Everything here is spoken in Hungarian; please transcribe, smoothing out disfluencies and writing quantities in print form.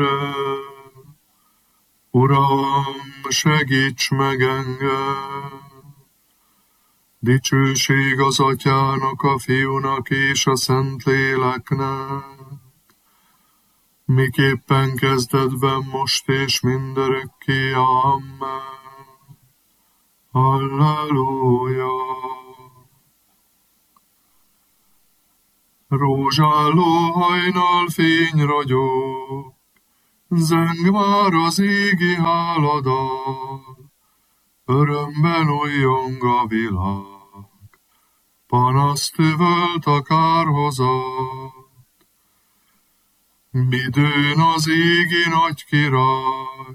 Uram, segíts meg engem! Dicsőség az Atyának, a Fiúnak és a Szentléleknek, miképpen kezdetben, most és mindörökké. Amen. Halleluja! Rózsálló hajnal fény ragyog, zeng már az égi háladal, örömben újjong a világ, panaszt üvölt a kárhozat. Midőn az égi nagy király,